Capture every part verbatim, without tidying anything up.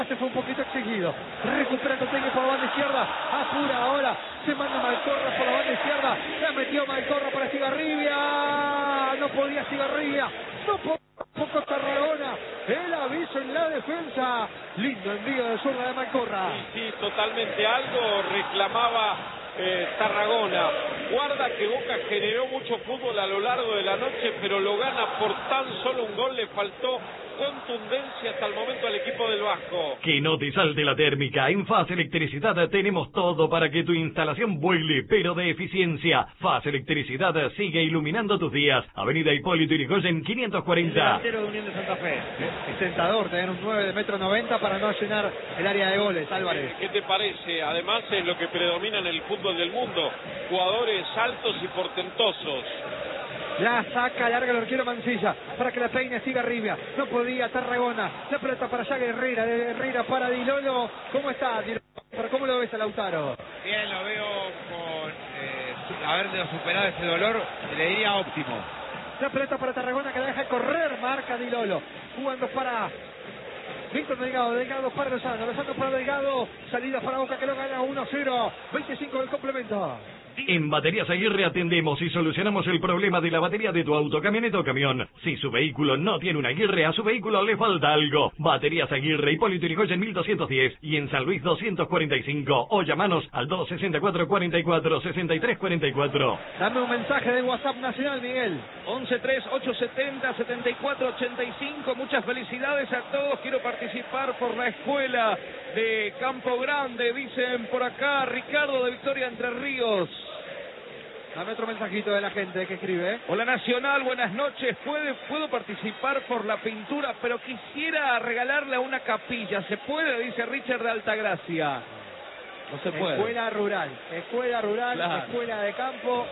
Se fue un poquito exigido, recupera Coteño por la banda izquierda, apura ahora, se manda Malcorra por la banda izquierda, la metió Malcorra para Estigarribia, no podía Estigarribia, no podía poco Tarragona, el aviso en la defensa, lindo envío de zurda de Malcorra. Sí, sí, totalmente, algo reclamaba eh, Tarragona. Guarda que Boca generó mucho fútbol a lo largo de la noche, pero lo gana por tan solo un gol, le faltó contundencia hasta el momento al equipo del Vasco. Que no te salte la térmica. En Faz Electricidad tenemos todo para que tu instalación vuele, pero de eficiencia. Faz Electricidad sigue iluminando tus días. Avenida Hipólito Yrigoyen quinientos cuarenta. El delantero de Unión de Santa Fe. Es tentador tener un nueve de metro noventa para no llenar el área de goles, Álvarez. ¿Qué te parece? Además es lo que predomina en el fútbol del mundo. Jugadores altos y portentosos. La saca, larga el arquero Mancilla para que la peine Estigarribia. No podía Tarragona. La pelota para allá Herrera. De Herrera para Dilolo. ¿Cómo está, Dilolo? ¿Cómo lo ves a Lautaro? Bien, lo veo con eh, haber superado ese dolor, le diría óptimo. La pelota para Tarragona que la deja correr. Marca Dilolo. Jugando para Víctor Delgado. Delgado para Lozano. Lozano para Delgado. Salida para Boca que lo gana uno cero. veinticinco del complemento. En Baterías Aguirre atendemos y solucionamos el problema de la batería de tu auto, camioneta o camión. Si su vehículo no tiene una Aguirre, a su vehículo le falta algo. Baterías Aguirre, Hipólito Yrigoyen mil doscientos diez y en San Luis doscientos cuarenta y cinco. O llamanos al dos sesenta y cuatro, cuarenta y cuatro, sesenta y tres cuarenta y cuatro. Dame un mensaje de WhatsApp nacional, Miguel. once tres ocho setenta setenta y cuatro ochenta y cinco. Muchas felicidades a todos. Quiero participar por la escuela de Campo Grande. Dicen por acá Ricardo de Victoria Entre Ríos. Dame otro mensajito de la gente que escribe. Hola Nacional, buenas noches. ¿Puede, puedo participar por la pintura, pero quisiera regalarle a una capilla. ¿Se puede? Dice Richard de Altagracia. No se puede. Escuela rural, escuela rural, Claro. escuela de campo.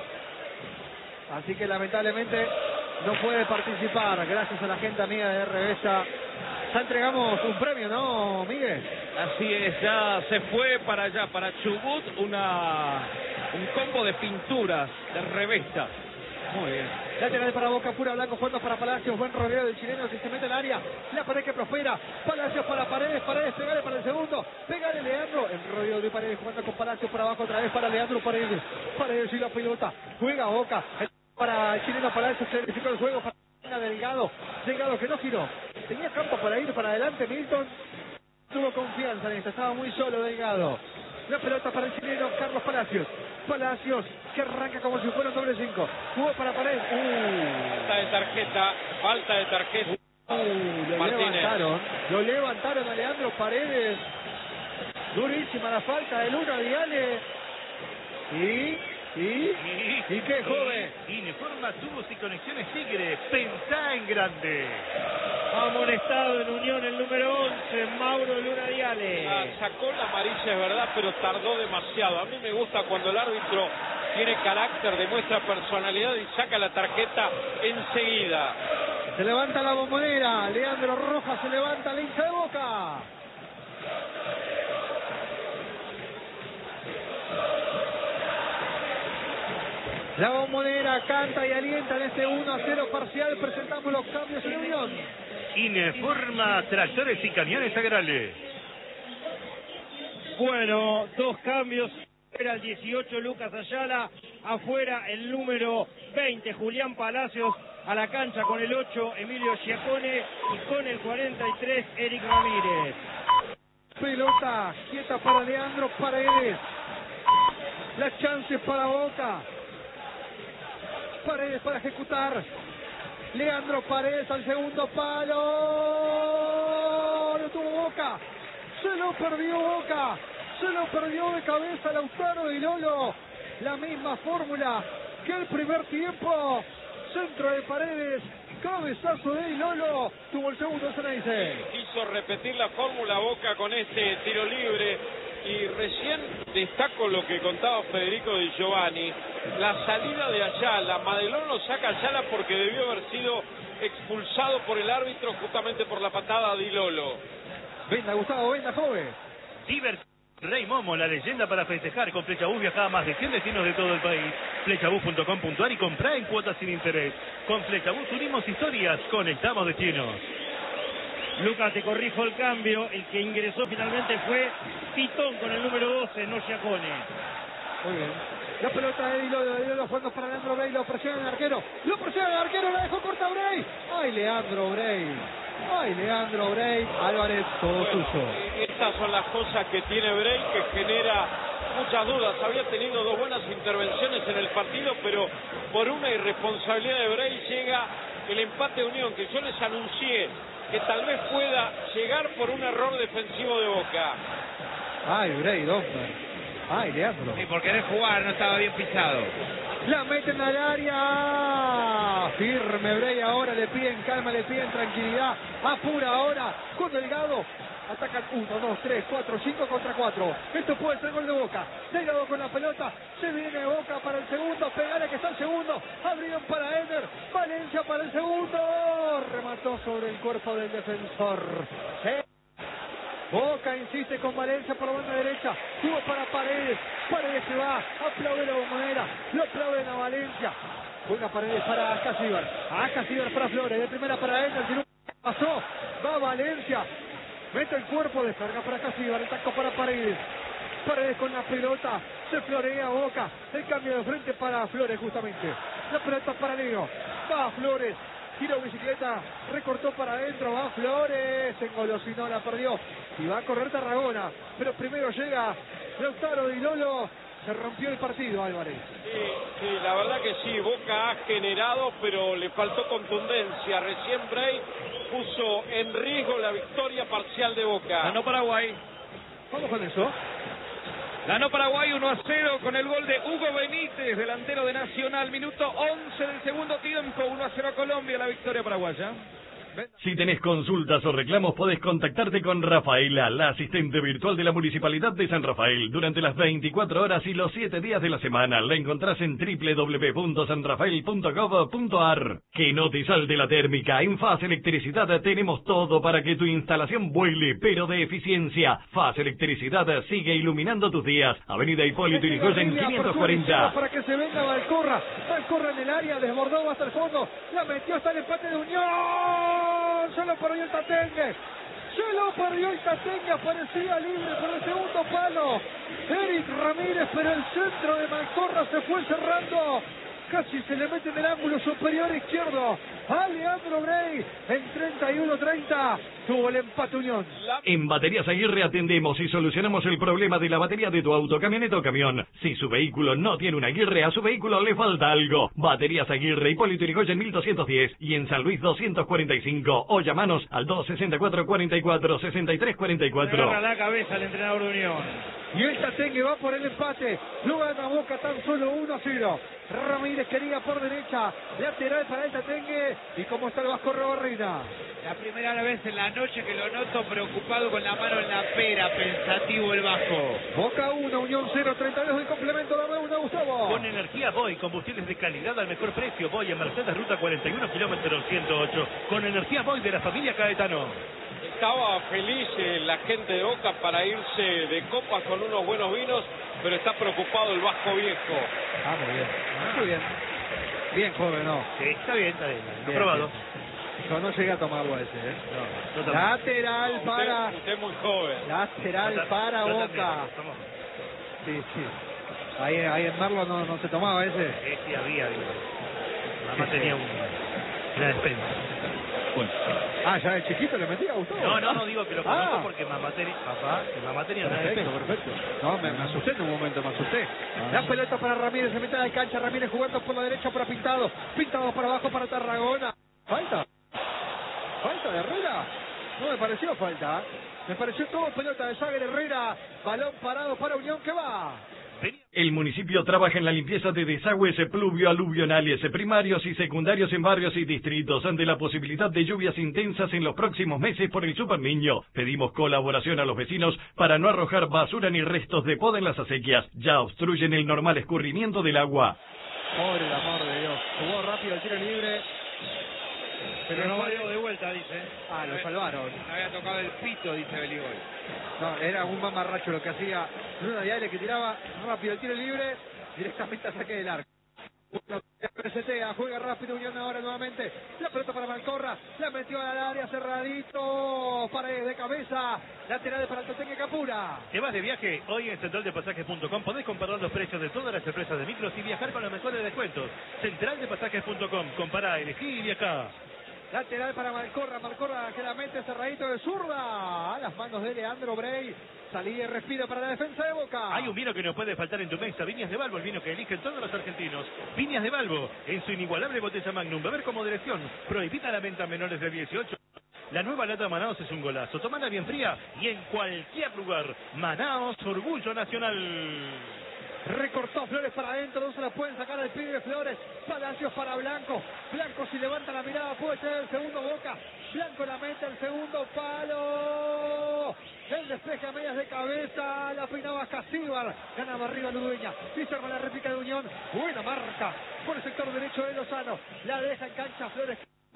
Así que lamentablemente no puede participar. Gracias a la gente amiga de R B S A. Ya entregamos un premio, ¿no, Miguel? Así es, ya se fue para allá, para Chubut, una un combo de pinturas, de revista. Muy bien. Lateral para Boca, pura Blanco, jugando para Palacios, buen rodeo del chileno que se mete en el área, la pared que prospera, Palacios para Paredes, Paredes, pegale para el segundo, pegale Leandro, el rodeo de Paredes jugando con Palacios para abajo, otra vez para Leandro Paredes, Paredes y la pelota, juega Boca, para el chileno Palacios, se verificó el juego para Delgado, Delgado que no giró, tenía campo para ir para adelante, Milton tuvo confianza en esto, estaba muy solo Delgado. La pelota para el chileno Carlos Palacios. Palacios que arranca como si fuera un doble cinco. Jugó para Paredes. Uh. Falta de tarjeta, falta de tarjeta. Uh, lo Martínez. levantaron. Lo levantaron a Leandro Paredes. Durísima la falta de Luna Viale. Y... ¿Y? ¿Y qué, joven? Ineforma tubos y conexiones Tigre. Pensá en grande. Amonestado en Unión el número once, Mauro Luna Viale. Ah, sacó la amarilla, es verdad, pero tardó demasiado. A mí me gusta cuando el árbitro tiene carácter, demuestra personalidad y saca la tarjeta enseguida. Se levanta la bombonera. Leandro Rojas se levanta, la hincha de Boca. La bombonera canta y alienta en este uno a cero parcial. Presentamos los cambios en Unión. Ineforma tractores y camiones agrales. Bueno, dos cambios. Era el dieciocho Lucas Ayala, afuera el número veinte Julián Palacios, a la cancha con el ocho Emilio Giacone y con el cuarenta y tres Eric Ramírez. Pelota quieta para Leandro Paredes. La chance para Boca. Paredes para ejecutar. Leandro Paredes al segundo palo. Lo tuvo Boca. Se lo perdió Boca. Se lo perdió de cabeza Lautaro Dilolo. La misma fórmula que el primer tiempo. Centro de Paredes. Cabezazo de Dilolo. Tuvo el segundo Ceneice. Quiso repetir la fórmula Boca con este tiro libre. Y recién destaco lo que contaba Federico Di Giovanni, la salida de Ayala. Madelón lo saca Ayala porque debió haber sido expulsado por el árbitro justamente por la patada de Dilolo. Venda, Gustavo, venda, joven. Diver Rey Momo, la leyenda para festejar. Con Flechabús viaja a más de cien destinos de todo el país. Flechabús punto com punto ar y comprá en cuotas sin interés. Con Flechabús unimos historias, conectamos destinos. Lucas, te corrijo el cambio. El que ingresó finalmente fue Titón con el número doce, no Giacone. Muy bien. La pelota de Dilo, de Dilo jugando para Leandro Bray, lo presiona el arquero, lo presiona el arquero, la dejó corta Bray. Ay, Leandro Bray. Ay, Leandro Bray. Álvarez, todo suyo. Estas son las cosas que tiene Bray, que genera muchas dudas. Había tenido dos buenas intervenciones en el partido, pero por una irresponsabilidad de Bray llega el empate de Unión, que yo les anuncié que tal vez pueda llegar por un error defensivo de Boca. Ay, Bray, Domber. Ay, Leandro. Y por querer jugar no estaba bien pisado. La meten al área. Firme Bray ahora, le piden calma, le piden tranquilidad. Apura ahora con Delgado. Atacan uno, dos, tres, cuatro, cinco contra cuatro. Esto puede ser gol de Boca. Delgado con la pelota. Se viene Boca para el segundo. Pegale que está el segundo. Abrieron para Eder. Valencia para el segundo. Remató sobre el cuerpo del defensor. Eh. Boca insiste con Valencia por la banda derecha. Tuvo para Paredes. Paredes se va. Aplaude la bombonera. Lo aplauden a Valencia. Buena Paredes para Acasíbar. Acasíbar para Flores. De primera para Ender. Si no pasó. Va Valencia. Mete el cuerpo. Descarga para Acasíbar. El taco para Paredes. Paredes con la pelota. Se florea Boca. El cambio de frente para Flores justamente. La pelota para Leo. Va Flores. Giro bicicleta, recortó para adentro, va Flores, engolosinó, la perdió. Y va a correr Tarragona, pero primero llega Lautaro Di Lolo. Se rompió el partido, Álvarez. Sí, sí, la verdad que sí, Boca ha generado, pero le faltó contundencia. Recién Bray puso en riesgo la victoria parcial de Boca. Ganó Paraguay. Vamos con eso. Ganó Paraguay uno a cero con el gol de Hugo Benítez, delantero de Nacional. Minuto once del segundo tiempo, uno a cero a Colombia, la victoria paraguaya. Si tenés consultas o reclamos, podés contactarte con Rafaela, la asistente virtual de la Municipalidad de San Rafael, durante las veinticuatro horas y los siete días de la semana. La encontrás en doble u doble u doble u punto san rafael punto gov punto ar. Que no te salte la térmica. En Faz Electricidad tenemos todo para que tu instalación vuele, pero de eficiencia. Faz Electricidad sigue iluminando tus días. Avenida Hipólito Yrigoyen quinientos cuarenta. Para que se venga Valcorra. Valcorra en el área, desbordó hasta el fondo. La metió hasta el empate de Unión. Se lo perdió el Tatengue. Se lo perdió el Tatengue. Aparecía libre por el segundo palo. Eric Ramírez, pero el centro de Valcorra se fue cerrando. Casi se le mete en el ángulo superior izquierdo a Leandro Bray. En treinta y uno treinta tuvo el empate Unión. En Baterías Aguirre atendemos y solucionamos el problema de la batería de tu auto, camioneta o camión. Si su vehículo no tiene una Aguirre, a su vehículo le falta algo. Baterías Aguirre, Hipólito Yrigoyen mil doscientos diez y en San Luis doscientos cuarenta y cinco. O llamanos al dos sesenta y cuatro, cuarenta y cuatro, sesenta y tres cuarenta y cuatro. Agarra la cabeza el entrenador de Unión. Y el Tatengue va por el empate. Lo gana Boca tan solo uno a cero. Ramírez quería por derecha. Lateral para el Tatengue. ¿Y cómo está el Vasco Robarrina? La primera vez en la noche que lo noto preocupado con la mano en la pera, pensativo el Vasco. Boca uno, Unión cero, treinta y dos del complemento. Dame una, Gustavo. Con energía Boy, combustibles de calidad al mejor precio. Boy en Mercedes, ruta cuarenta y uno, kilómetro ciento ocho. Con energía Boy de la familia Caetano. Estaba feliz eh, la gente de Boca para irse de copas con unos buenos vinos, pero está preocupado el Vasco Viejo. Ah, muy bien. Muy bien. Bien, joven, ¿no? Sí, está bien, está bien. Bien, Aprobado. bien. Yo no llegué a tomar agua ese, ¿eh? No, yo también. Lateral Usted, para... usted es muy joven. Lateral Yo ta- para yo Boca. también, tomamos. Sí, sí. Ahí, ahí en Marlo no, no se tomaba ese. Sí, sí, había, había. Mamá Sí, tenía sí. un, una despensa. Bueno. Ah, ya de chiquito le metía a Gustavo. No, no, no digo que lo conozco Ah. porque mamá tenía, papá, que mamá tenía una Perfecto, despensa. perfecto. No, me, me asusté en un momento, me asusté. La pelota para Ramírez, en mitad de cancha. Ramírez jugando por la derecha para Pintado. Pintado para abajo para Tarragona. Falta. Falta de Herrera. No me pareció falta. Me pareció todo pelota de Jagger Herrera. Balón parado para Unión que va. El municipio trabaja en la limpieza de desagües pluvio-aluvionales primarios y secundarios en barrios y distritos ante la posibilidad de lluvias intensas en los próximos meses por el Super Niño. Pedimos colaboración a los vecinos para no arrojar basura ni restos de poda en las acequias. Ya obstruyen el normal escurrimiento del agua. Por el amor de Dios. Jugó rápido el tiro libre. Pero no valió de vuelta, dice. Ah, lo salvaron. No había tocado el pito, dice Beligol. No, era un mamarracho lo que hacía Luna Diale, que tiraba rápido el tiro libre directamente a saque del arco. Resetea, juega rápido Unión ahora nuevamente. La pelota para Malcorra, la metió al área cerradito, Paredes de cabeza, lateral para el Altotengue Capura. ¿Te vas de viaje? Hoy en central de pasajes punto com podés comparar los precios de todas las empresas de micros y viajar con los mejores descuentos. central de pasajes punto com, compará, elegí y viajá. Lateral para Malcorra, Malcorra que la mete cerradito de zurda, a las manos de Leandro Brey. Salida y respiro para la defensa de Boca. Hay un vino que no puede faltar en tu mesa, Viñas de Balbo, el vino que eligen todos los argentinos. Viñas de Balbo, en su inigualable botella Magnum, beber con moderación, prohibida la venta a menores de dieciocho. La nueva lata Manaos es un golazo, tomala bien fría y en cualquier lugar. Manaos, orgullo nacional. Recortó Flores para adentro, no se la pueden sacar al pibe Flores. Palacios para Blanco. Blanco si levanta la mirada puede ser el segundo Boca. Blanco la mete el segundo palo. El despeje a medias de cabeza. La peinaba Casíbar. Ganaba arriba Ludueña. Y se arma la réplica de Unión. Buena marca por el sector derecho de Lozano. La deja en cancha Flores.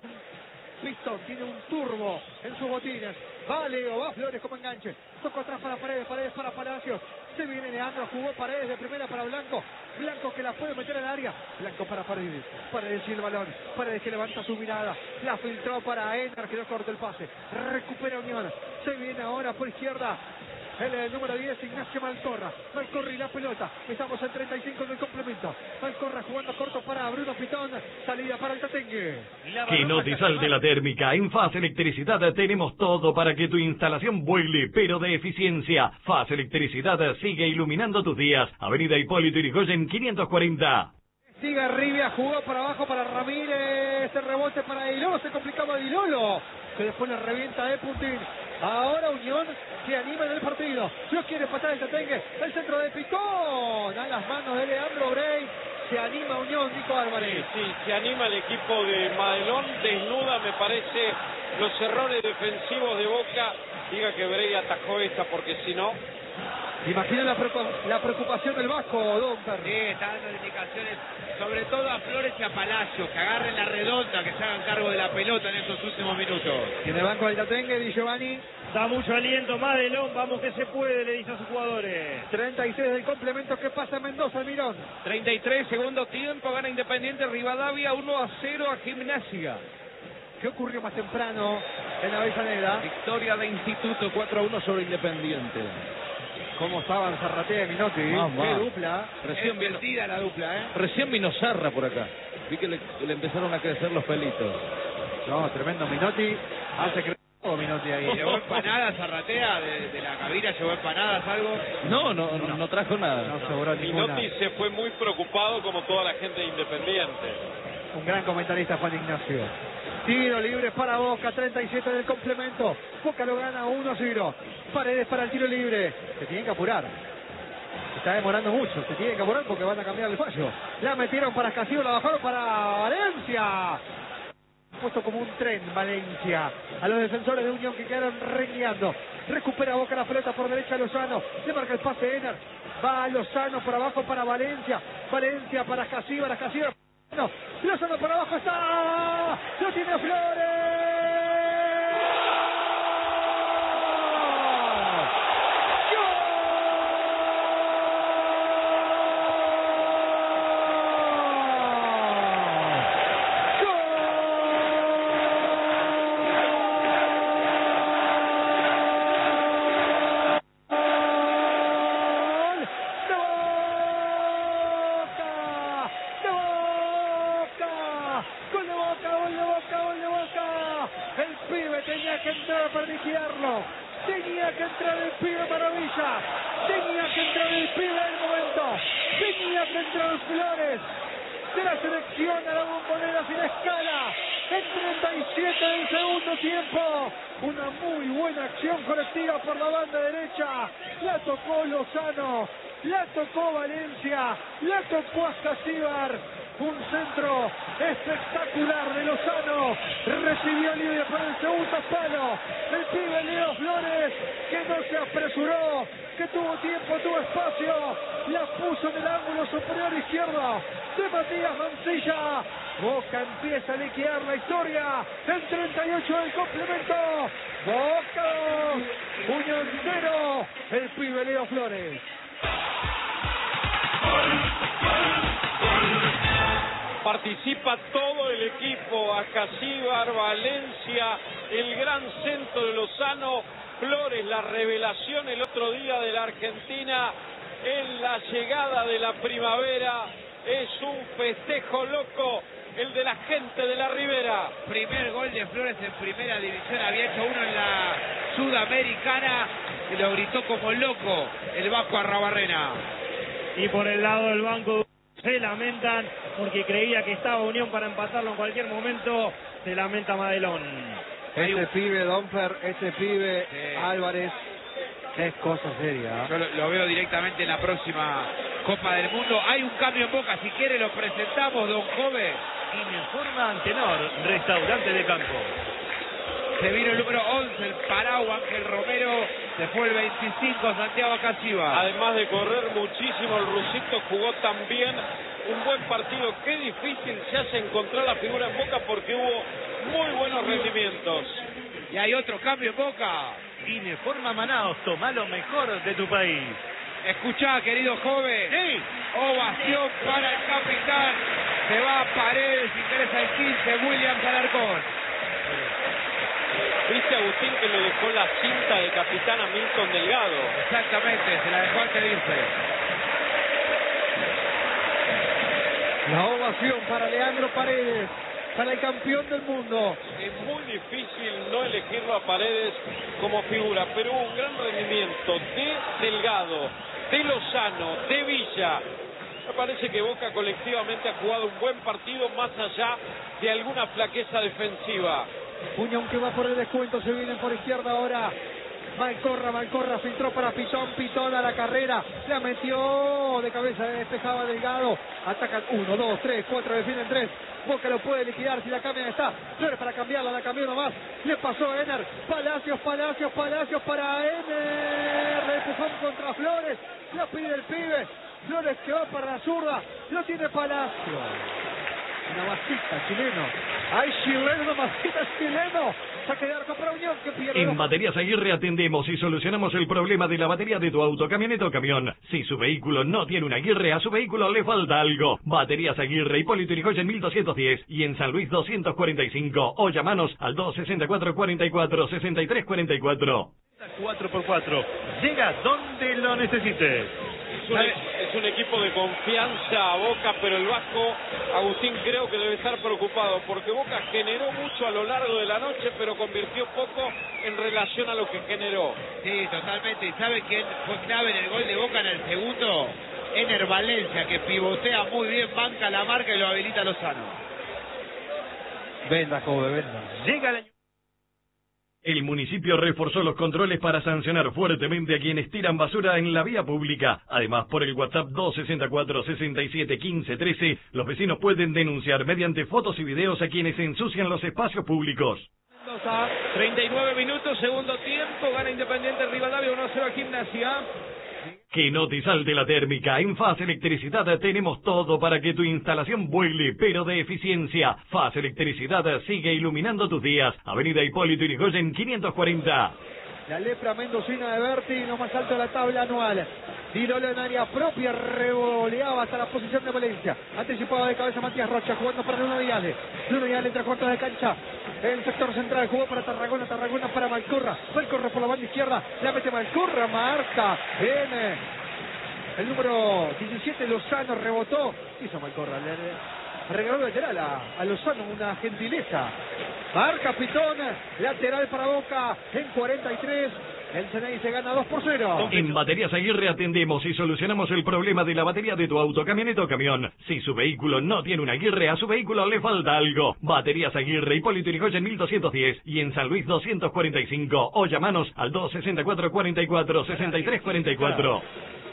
Pistón tiene un turbo en sus botines. Va Leo, va Flores como enganche. Tocó atrás para Paredes, Paredes para Palacios. Se viene Leandro, jugó Paredes de primera para Blanco. Blanco que la puede meter al área. Blanco para Paredes. Paredes y el balón. Paredes que levanta su mirada. La filtró para Enar que no corta el pase. Recupera Unión. Se viene ahora por izquierda. El, el número diez, Ignacio Malcorra. Malcorra y la pelota. Estamos en treinta y cinco del complemento. Malcorra jugando corto para Bruno Pitón. Salida para el Tatengue. Que no te salte la térmica. En Faz Electricidad tenemos todo para que tu instalación vuele, pero de eficiencia. Faz Electricidad sigue iluminando tus días. Avenida Hipólito Yrigoyen quinientos cuarenta. Sigue Rivia, jugó para abajo para Ramírez. El rebote para Dilolo. Se complicaba Dilolo, que después le revienta de Puntín. Ahora Unión se anima en el partido. Lo quiere pasar el Tatengue. El centro de Pitón. A las manos de Leandro Brey. Se anima Unión, Nico Álvarez. Sí, sí, se anima el equipo de Madelón. Desnuda, me parece, los errores defensivos de Boca. Diga que Brey atajó esta porque si no... Imagina la, preocup la preocupación del Vasco, Don Perry. Sí, está dando indicaciones, sobre todo a Flores y a Palacios, que agarren la redonda, que se hagan cargo de la pelota en estos últimos minutos. Tiene el banco del Tatengue, Di Giovanni. Da mucho aliento, Madelón, vamos que se puede, le dice a sus jugadores. treinta y seis del complemento, que pasa Mendoza, Almirón. treinta y tres, segundo tiempo, gana Independiente Rivadavia, uno a cero a Gimnasia. ¿Qué ocurrió más temprano en la Avellaneda? Victoria de Instituto cuatro a uno sobre Independiente. ¿Cómo estaban Zarratea y Minotti? Más, Qué más. dupla. Recién invertida la dupla, ¿eh? Recién vino Serra por acá. Vi que le, le empezaron a crecer los pelitos. No, tremendo Minotti. Hace que... Minotti ahí. ¿Llevó empanadas Zarratea? De, de la cabina llevó empanadas, algo? No, no, no, no trajo nada. No sobró ninguna. Minotti se fue muy preocupado como toda la gente de Independiente. Un gran comentarista, Juan Ignacio. Tiro libre para Boca, treinta y siete del complemento. Boca lo gana uno a cero. Paredes para el tiro libre. Se tienen que apurar. Se está demorando mucho. Se tienen que apurar porque van a cambiar el fallo. La metieron para Castillo, la bajaron para Valencia. Puesto como un tren Valencia. A los defensores de Unión que quedaron rengueando. Recupera Boca la pelota por derecha Lozano. Le marca el pase Enar. Va Lozano por abajo para Valencia. Valencia para Casíbar, Casíbar. No, Lozano por abajo está. Lo tiene Flores. Tenía que entrar el pibe Maravilla. Tenía que entrar el pibe del momento. Tenía que entrar Flores de la selección a la Bombonera sin escala. En treinta y siete del segundo tiempo. Una muy buena acción colectiva por la banda derecha. La tocó Lozano. La tocó Valencia. La tocó Ascasíbar. Un centro espectacular de Lozano. Recibió libre por el segundo palo. El pibe Leo Flores, que no se apresuró, que tuvo tiempo, tuvo espacio. La puso en el ángulo superior izquierdo de Matías Mancilla. Boca empieza a liquidar la historia en treinta y ocho del complemento. Boca dos, Unión cero. El pibe Leo Flores. Participa todo el equipo, Acasíbar, Valencia, el gran centro de Lozano, Flores, la revelación el otro día de la Argentina en la llegada de la primavera. Es un festejo loco el de la gente de la Ribera. Primer gol de Flores en primera división, había hecho uno en la Sudamericana y lo gritó como loco el Vasco Arrabarrena. Y por el lado del banco se lamentan porque creía que estaba Unión para empatarlo en cualquier momento. Se lamenta Madelón. Ese un... pibe, Domper, ese pibe, sí. Álvarez, es cosa seria. Yo lo, lo veo directamente en la próxima Copa del Mundo. Hay un cambio en Boca, si quiere lo presentamos, don Jove. Informa Antenor, restaurante de campo. Se vino el número once, el Parau, Ángel Romero. Se fue el veinticinco, Santiago Acasíbar. Además de correr muchísimo, el Rusito jugó también un buen partido. Qué difícil se hace encontrar la figura en Boca porque hubo muy buenos rendimientos. Y hay otro cambio en Boca. Informa Manaos, toma lo mejor de tu país. Escuchá, querido joven. Sí. Ovación para el capitán. Se va a Paredes, ingresa el quince, Williams Alarcón. ¿Viste, Agustín, que le dejó la cinta de capitán a Milton Delgado? Exactamente, se la dejó antes de irse. La ovación para Leandro Paredes, para el campeón del mundo. Es muy difícil no elegirlo a Paredes como figura, pero hubo un gran rendimiento de Delgado, de Lozano, de Villa. Me parece que Boca colectivamente ha jugado un buen partido más allá de alguna flaqueza defensiva. Puñón que va por el descuento, se vienen por izquierda ahora. Malcorra, Malcorra filtró para Pitón, Pitón a la carrera, la metió de cabeza, despejaba Delgado, atacan uno, dos, tres, cuatro, defienden tres, Boca lo puede liquidar, si la cambian está, Flores para cambiarla, la cambió nomás, le pasó a Ener, Palacios, Palacios, Palacios para Ener, le empujón contra Flores, la pide el pibe, Flores que va para la zurda, lo tiene Palacios. Una masita, chileno. ¡Ay, chileno, una masita, chileno! Saque de arco para Unión, que pierde. En Baterías Aguirre atendemos y solucionamos el problema de la batería de tu auto, camioneta o camión. Si su vehículo no tiene una Aguirre, a su vehículo le falta algo. Baterías Aguirre, Hipólito Yrigoyen mil doscientos diez y en San Luis doscientos cuarenta y cinco. O llamanos al dos sesenta y cuatro, cuarenta y cuatro, sesenta y tres cuarenta y cuatro. cuatro por cuatro. Llega donde lo necesites. Es un, es un equipo de confianza a Boca, pero el Vasco, Agustín, creo que debe estar preocupado porque Boca generó mucho a lo largo de la noche, pero convirtió poco en relación a lo que generó. Sí, totalmente. ¿Y sabe quién fue clave en el gol de Boca en el segundo? Ener Valencia, que pivotea muy bien, banca la marca y lo habilita Lozano. Venda, joven, venda. Llega la... El municipio reforzó los controles para sancionar fuertemente a quienes tiran basura en la vía pública. Además, por el WhatsApp dos sesenta y cuatro, sesenta y siete, quince, trece, los vecinos pueden denunciar mediante fotos y videos a quienes ensucian los espacios públicos. treinta y nueve minutos, segundo tiempo, gana Independiente Rivadavia uno a cero a Gimnasia. Que no te salte la térmica. En Faz Electricidad tenemos todo para que tu instalación vuele, pero de eficiencia. Faz Electricidad sigue iluminando tus días. Avenida Hipólito Yrigoyen quinientos cuarenta. La lepra mendocina de Berti, lo más alto de la tabla anual. Tirolo en área propia, revoleaba hasta la posición de Valencia. Anticipado de cabeza Matías Rocha, jugando para Bruno Viale. Bruno Viale entre cuartos de cancha. El sector central jugó para Tarragona, Tarragona para Malcorra. Malcorra por la banda izquierda, la mete Malcorra, marca. Viene el número diecisiete, Lozano, rebotó. Hizo Malcorra, le regaló lateral a, a Lozano, una gentileza. Marca Pitón, lateral para Boca en cuarenta y tres. El Ceney se gana dos por cero. En Baterías Aguirre atendemos y solucionamos el problema de la batería de tu auto, camioneta o camión. Si su vehículo no tiene una Aguirre, a su vehículo le falta algo. Baterías Aguirre, Hipólito Yrigoyen mil doscientos diez y en San Luis doscientos cuarenta y cinco. O llamanos al dos sesenta y cuatro, cuarenta y cuatro, sesenta y tres cuarenta y cuatro.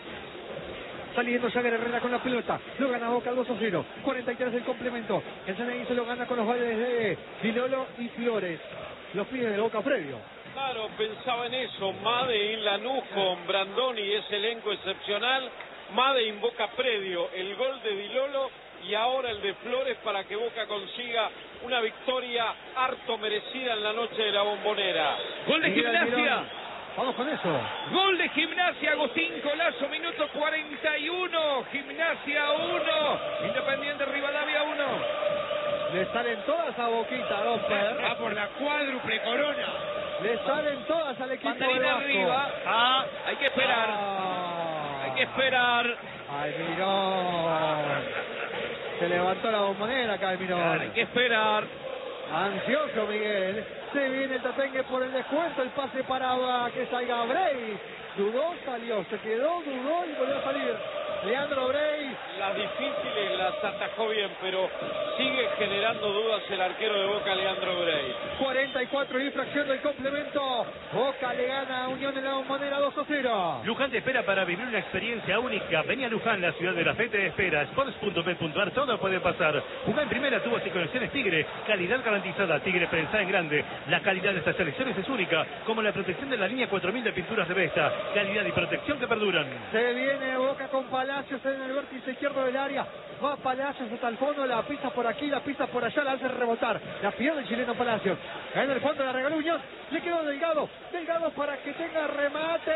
Saliendo Jagger Herrera con la pelota, lo gana Boca dos a cero, cuarenta y tres el complemento. El Ceney se lo gana con los goles de Vilolo y Flores. Los pide de Boca previo. Claro, pensaba en eso. Made en Lanús con Brandoni, ese elenco excepcional. Made en Boca predio, el gol de Vilolo y ahora el de Flores para que Boca consiga una victoria harto merecida en la noche de la Bombonera. Gol de Gimnasia. Vamos con eso. Gol de Gimnasia, Agustín Colazo, minuto cuarenta y uno. Gimnasia uno, Independiente Rivadavia uno. Le salen todas a Boquita, Domper. Va por la cuádruple corona. Le salen todas al equipo de Banderita Vasco. arriba. Ah, hay que esperar. Ah. Hay que esperar. Almirón. Se levantó la bombonera acá, Almirón. Hay que esperar. Ansioso Miguel. Se viene el Tatengue por el descuento. El pase para que salga Bray. Dudó, salió. Se quedó, dudó y volvió a salir. Leandro Bray. Las difíciles las atajó bien, pero sigue generando dudas el arquero de Boca, Leandro Bray. cuarenta y cuatro y fracción del complemento. Boca le gana a Unión en la Bombonera dos a cero. Luján te espera para vivir una experiencia única. Vení a Luján, la ciudad de la fe te espera. Sports punto p punto a r, todo puede pasar. Jugá en primera, tubos y conexiones Tigre. Calidad garantizada. Tigre pensá en grande. La calidad de estas selecciones es única, como la protección de la línea cuatro mil de pinturas de Vesta. Calidad y protección que perduran. Se viene Boca con Palacios en el vértice izquierdo del área. Va Palacios hasta el fondo, la pisa por aquí, la pisa por allá, la hace rebotar. La pierde el chileno Palacios. En el fondo la regaló Unión. Le quedó Delgado. Delgado para que tenga remate.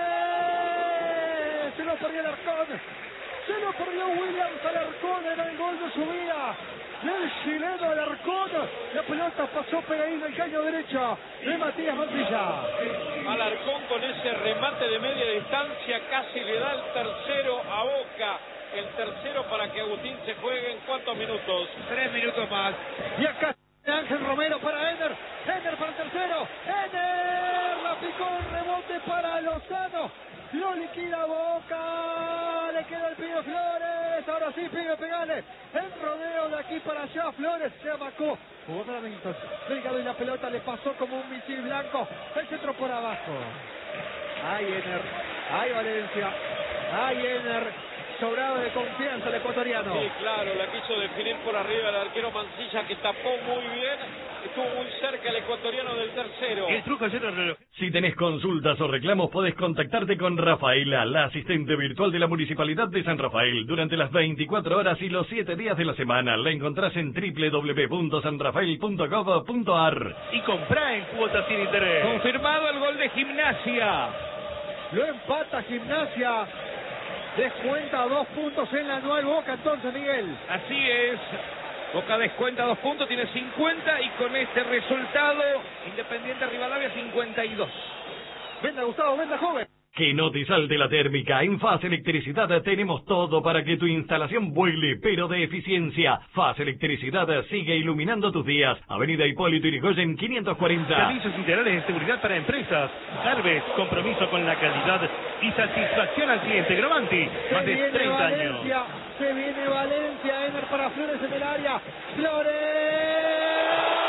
Se lo perdió el Arcón. Se lo perdió Williams Alarcón. Era el gol de su vida. El chileno Alarcón. La pelota pasó pegadita al caño derecha de Matías Mancilla. Alarcón con ese remate de media distancia casi le da el tercero a Boca. El tercero para que Agustín se juegue en cuántos minutos. Tres minutos más. Y acá Ángel Romero para Ender. Ender para el tercero. Ender la picó el rebote para Lozano. Lo liquida Boca. Le queda el Pibe Flores. Ahora sí, Pibe, pegale. El rodeo de aquí para allá. Flores se abacó. Jugó para Benítez. Delgado y la pelota le pasó como un misil blanco. El centro por abajo. Ay, Ener. Ay, Valencia. Ay, Ener. Sobrado de confianza el ecuatoriano. Sí, claro, la quiso definir por arriba el arquero Mancilla, que tapó muy bien. Estuvo muy cerca el ecuatoriano del tercero. El truco es el reloj. Si tenés consultas o reclamos, podés contactarte con Rafaela, la asistente virtual de la Municipalidad de San Rafael. Durante las veinticuatro horas y los siete días de la semana, la encontrás en doble u doble u doble u punto san rafael punto gov punto a r. Y comprá en cuotas sin interés. Confirmado el gol de Gimnasia. Lo empata Gimnasia. Descuenta dos puntos en la anual Boca entonces, Miguel. Así es. Boca descuenta dos puntos, tiene cincuenta y con este resultado, Independiente Rivadavia cincuenta y dos. Venda Gustavo, venda joven. Que no te salte la térmica. En Faz Electricidad tenemos todo para que tu instalación vuele, pero de eficiencia. Faz Electricidad sigue iluminando tus días. Avenida Hipólito Yrigoyen quinientos cuarenta. Servicios integrales de seguridad para empresas. Salves, compromiso con la calidad y satisfacción al cliente. Grovanti, más Se de viene treinta años. Valencia, se viene Valencia, Ener para Flores en el área. Flores.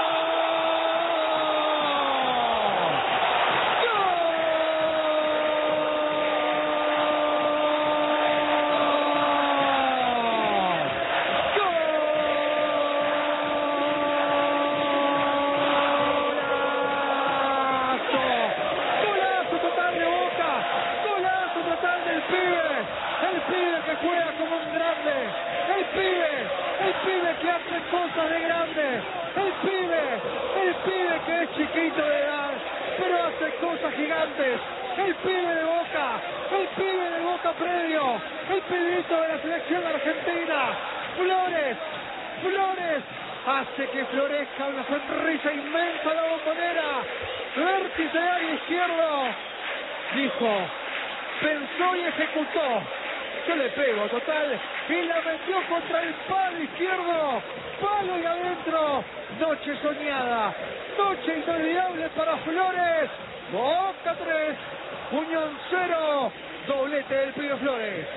Cosas de grande, el pibe, el pibe que es chiquito de edad, pero hace cosas gigantes, el pibe de Boca, el pibe de Boca Predio, el pibito de la selección argentina, Flores, Flores, hace que florezca una sonrisa inmensa la Bombonera, vértice de área izquierdo, dijo, pensó y ejecutó. Yo le pego, total, y la metió contra el palo izquierdo, palo y adentro, noche soñada, noche inolvidable para Flores, Boca tres, Unión cero, doblete del Pibe Flores.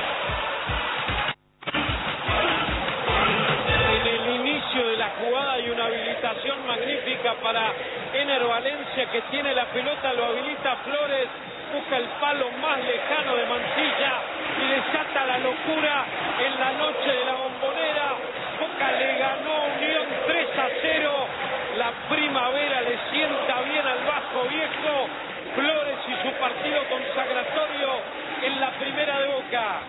En el inicio de la jugada hay una habilitación magnífica para Ener Valencia, que tiene la pelota, lo habilita Flores, busca el palo más lejano de Mancilla y desata la locura en la noche de la Bombonera. Boca le ganó a Unión tres a cero. La primavera le sienta bien al Vasco Viejo. Flores y su partido consagratorio en la primera de Boca.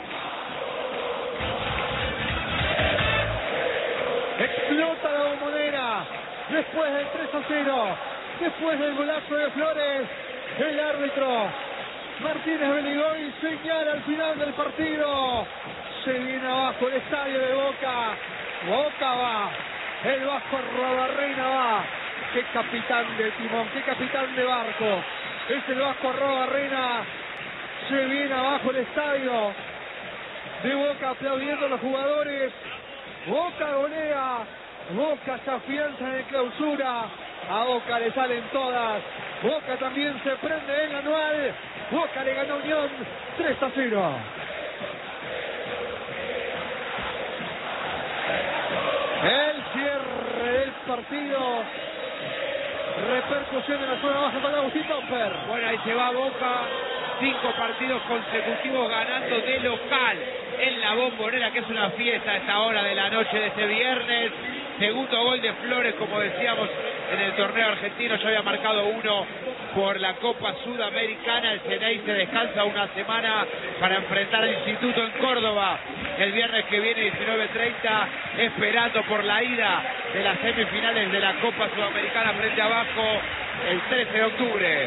Explota la Bombonera después del tres a cero, después del golazo de Flores. El árbitro Martínez Beligoy señala al final del partido. Se viene abajo el estadio de Boca. Boca va. El Vasco Arruabarrena va. Qué capitán de timón, qué capitán de barco. Es el Vasco Arruabarrena. Se viene abajo el estadio de Boca aplaudiendo a los jugadores. Boca golea. Boca se afianza en clausura. A Boca le salen todas. Boca también se prende en anual. Boca le ganó a Unión tres a cero. El cierre del partido. Repercusión en la zona baja para Agustín Tomper. Bueno, ahí se va Boca. Cinco partidos consecutivos ganando de local en la Bombonera, que es una fiesta a esta hora de la noche de este viernes. Segundo gol de Flores, como decíamos, en el torneo argentino. Ya había marcado uno por la Copa Sudamericana. El Ceney se descansa una semana para enfrentar al Instituto en Córdoba el viernes que viene, diecinueve treinta, esperando por la ida de las semifinales de la Copa Sudamericana frente a Vasco el trece de octubre.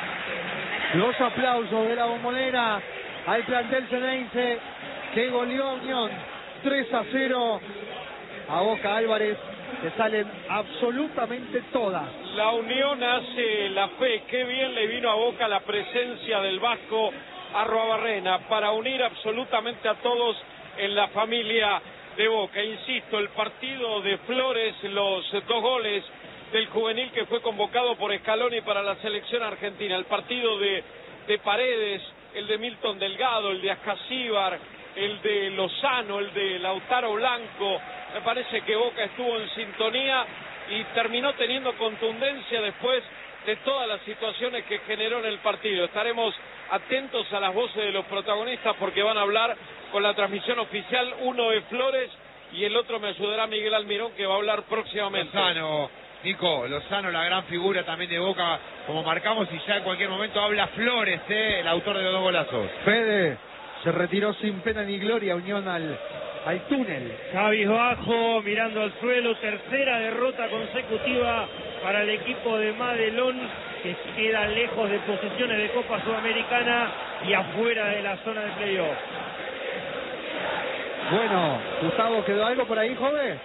Los aplausos de la Bombonera al plantel ceneice que goleó a Unión tres a cero. A Boca, Álvarez, le salen absolutamente todas. La Unión hace la fe. Qué bien le vino a Boca la presencia del Vasco Arruabarrena para unir absolutamente a todos en la familia de Boca. Insisto, el partido de Flores, los dos goles del juvenil que fue convocado por Scaloni para la selección argentina, el partido de, de Paredes, el de Milton Delgado, el de Ascasíbar, el de Lozano, el de Lautaro Blanco. Me parece que Boca estuvo en sintonía y terminó teniendo contundencia después de todas las situaciones que generó en el partido. Estaremos atentos a las voces de los protagonistas porque van a hablar con la transmisión oficial. Uno de Flores y el otro me ayudará Miguel Almirón, que va a hablar próximamente. Lozano, Nico, Lozano, la gran figura también de Boca, como marcamos, y ya en cualquier momento habla Flores, eh, el autor de los dos golazos. Fede se retiró sin pena ni gloria. Unión al, al túnel. Cabizbajo, mirando al suelo, tercera derrota consecutiva para el equipo de Madelón, que queda lejos de posiciones de Copa Sudamericana y afuera de la zona de playoff. Bueno, Gustavo, ¿quedó algo por ahí, joven?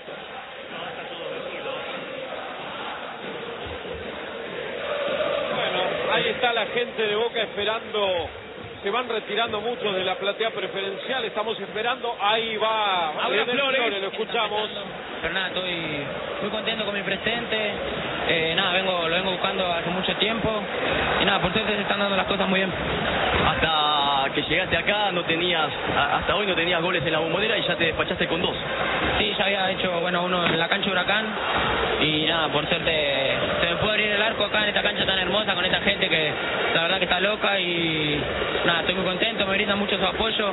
Bueno, ahí está la gente de Boca esperando. Se van retirando muchos de la platea preferencial. Estamos esperando. Ahí va. Habla Flores. Flores, lo escuchamos. Pero nada, estoy muy contento con mi presente. Eh, nada, vengo, lo vengo buscando hace mucho tiempo. Y nada, por suerte se están dando las cosas muy bien. Hasta que llegaste acá no tenías, hasta hoy no tenías goles en la Bombonera y ya te despachaste con dos. Sí, ya había hecho, bueno, uno en la cancha de Huracán. Y nada, por suerte se me puede abrir el arco acá en esta cancha tan hermosa con esta gente que la verdad que está loca. Y nada, estoy muy contento, me brinda mucho su apoyo.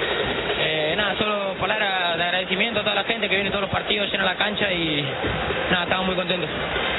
Eh, nada, solo palabras de agradecimiento a toda la gente que viene todos los partidos, llena la cancha y nada, estamos muy contentos.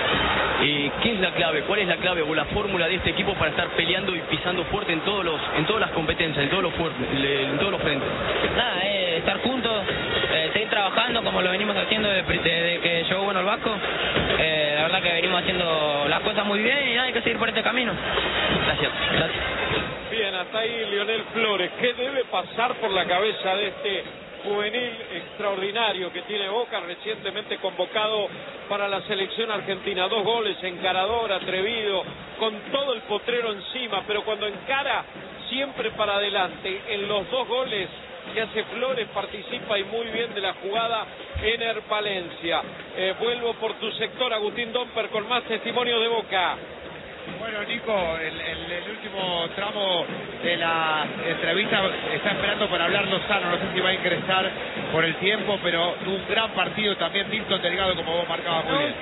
¿Y qué es la clave? ¿Cuál es la clave o la fórmula de este equipo para estar peleando y pisando fuerte en todos los, en todas las competencias, en todos los fuertes, en todos los frentes? Nada, eh, estar juntos, eh, seguir trabajando como lo venimos haciendo desde, desde que llegó bueno el Vasco. Eh, la verdad que venimos haciendo las cosas muy bien y nada, hay que seguir por este camino. Gracias. Gracias. Bien, hasta ahí Lionel Flores. ¿Qué debe pasar por la cabeza de este juvenil extraordinario que tiene Boca, recientemente convocado para la selección argentina? Dos goles, encarador, atrevido, con todo el potrero encima, pero cuando encara siempre para adelante. En los dos goles que hace Flores participa y muy bien de la jugada Ener Palencia. Eh, vuelvo por tu sector, Agustín Domper, con más testimonio de Boca. Bueno, Nico, el, el, el último tramo de la entrevista está esperando para hablar Lozano. No sé si va a ingresar por el tiempo, pero un gran partido también Milton Delgado, como vos marcabas muy bien.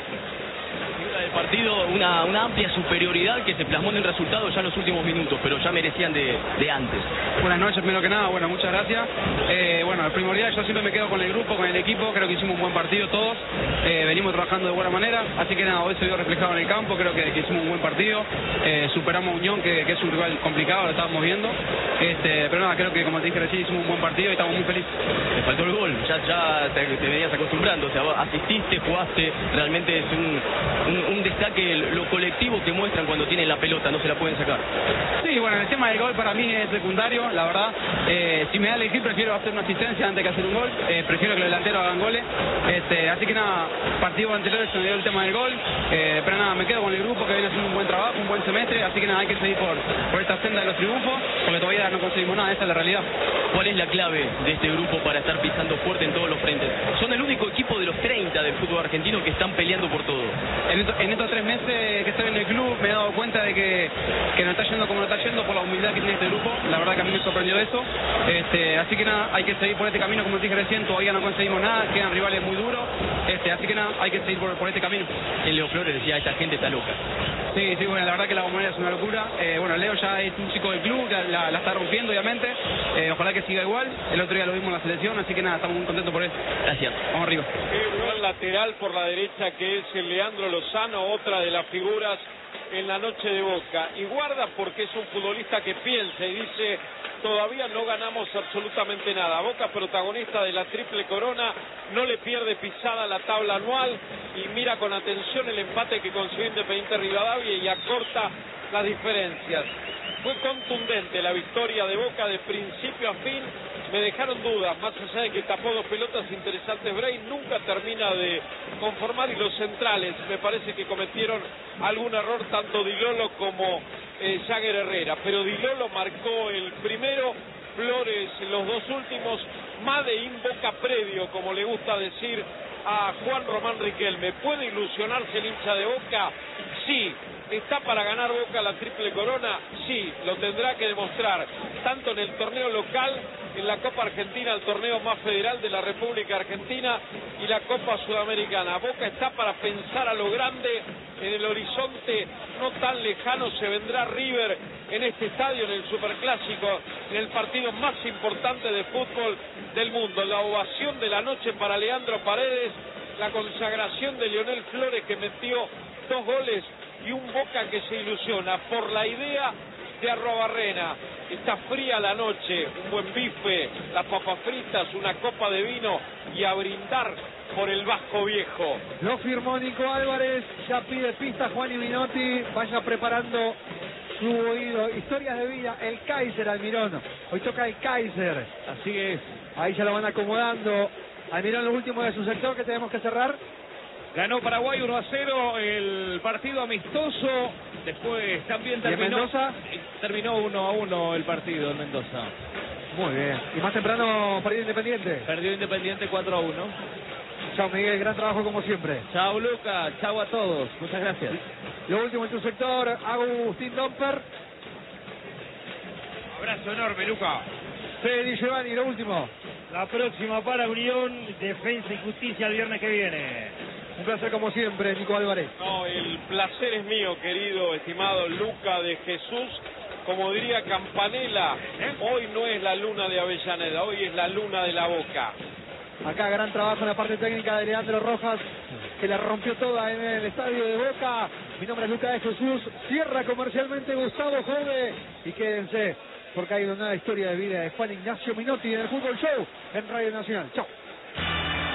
Del partido, una, una amplia superioridad que se plasmó en el resultado ya en los últimos minutos, pero ya merecían de, de antes. Buenas noches, primero que nada, bueno, muchas gracias. Eh, bueno, el primordial, yo siempre me quedo con el grupo, con el equipo, creo que hicimos un buen partido todos, eh, venimos trabajando de buena manera, así que nada, hoy se vio reflejado en el campo, creo que, que hicimos un buen partido, eh, superamos a Unión, que, que es un rival complicado, lo estábamos viendo, Este, pero nada, creo que como te dije recién hicimos un buen partido y estamos muy felices. Te faltó el gol, ya, ya te, te venías acostumbrando, o sea, vos asististe, jugaste, realmente es un, un, un destaque lo colectivo que muestran cuando tienen la pelota, no se la pueden sacar. Sí, bueno, el tema del gol para mí es secundario, la verdad. Eh, si me da a elegir, prefiero hacer una asistencia antes que hacer un gol. Eh, prefiero que los delanteros hagan goles. Este, así que nada, partidos anteriores se me dio el tema del gol. Eh, pero nada, me quedo con el grupo que viene haciendo un buen trabajo, un buen semestre. Así que nada, hay que seguir por, por esta senda de los triunfos, porque todavía no conseguimos nada, esa es la realidad. ¿Cuál es la clave de este grupo para estar pisando fuerte en todos los frentes? Son el único equipo de los treinta del fútbol argentino que están peleando por todo. En, esto, en estos tres meses que estoy en el club me he dado cuenta de que, que no está yendo como no está yendo por la humildad que tiene este grupo. La verdad que a mí me sorprendió eso. Este, así que nada, hay que seguir por este camino, como te dije recién, todavía no conseguimos nada, quedan rivales muy duros. Este, así que nada, hay que seguir por, por este camino. El Leo Flores decía, esta gente está loca. Sí, sí, bueno, la verdad que la Bombonera es una locura. Eh, bueno, Leo ya es un chico del club, la, la, la está rompiendo obviamente. Eh, ojalá que siga igual. El otro día lo vimos en la selección, así que nada, estamos muy contentos por eso. Gracias. Vamos arriba. Qué buen lateral por la derecha que es el Leandro Lozano, otra de las figuras en la noche de Boca. Y guarda porque es un futbolista que piensa y dice, todavía no ganamos absolutamente nada. Boca, protagonista de la triple corona, no le pierde pisada a la tabla anual y mira con atención el empate que consiguió Independiente Rivadavia y acorta las diferencias. Fue contundente la victoria de Boca de principio a fin. Me dejaron dudas, más allá de que tapó dos pelotas interesantes. Bray nunca termina de conformar, y los centrales me parece que cometieron algún error, tanto Di Lolo como eh, Jagger Herrera, pero Di Lolo marcó el primero, Flores los dos últimos. Made in Boca previo, como le gusta decir a Juan Román Riquelme. ¿Puede ilusionarse el hincha de Boca? Sí. ¿Está para ganar Boca la triple corona? Sí, lo tendrá que demostrar, tanto en el torneo local, en la Copa Argentina, el torneo más federal de la República Argentina, y la Copa Sudamericana. Boca está para pensar a lo grande. En el horizonte no tan lejano se vendrá River en este estadio, en el Superclásico, en el partido más importante de fútbol del mundo. La ovación de la noche para Leandro Paredes, la consagración de Lionel Flores, que metió dos goles, y un Boca que se ilusiona por la idea de Arrobarrena. Está fría la noche, un buen bife, las papas fritas, una copa de vino y a brindar por el Vasco Viejo. Lo firmó Nico Álvarez, ya pide pista Juan y Minotti, vaya preparando su oído. Historias de vida, el Kaiser Almirón. Hoy toca el Kaiser. Así es. Ahí ya lo van acomodando. Almirón, lo último de su sector que tenemos que cerrar. Ganó Paraguay uno a cero el partido amistoso. Después también terminó. ¿Y en Mendoza? Terminó uno a uno el partido en Mendoza. Muy bien. Y más temprano perdió Independiente. Perdió Independiente cuatro a uno. Chao Miguel, gran trabajo como siempre. Chao Luca, chao a todos. Muchas gracias. Lo último en tu sector, Agustín Domper. Abrazo enorme, Luca. Fede Giovanni, lo último. La próxima para Unión, Defensa y Justicia el viernes que viene. Un placer como siempre, Nico Álvarez. No, el placer es mío, querido, estimado Luca de Jesús. Como diría Campanella, hoy no es la luna de Avellaneda, hoy es la luna de la Boca. Acá gran trabajo en la parte técnica de Leandro Rojas, que la rompió toda en el estadio de Boca. Mi nombre es Luca de Jesús. Cierra comercialmente Gustavo Jove. Y quédense, porque hay una nueva historia de vida de Juan Ignacio Minotti en el Fútbol Show en Radio Nacional. Chao.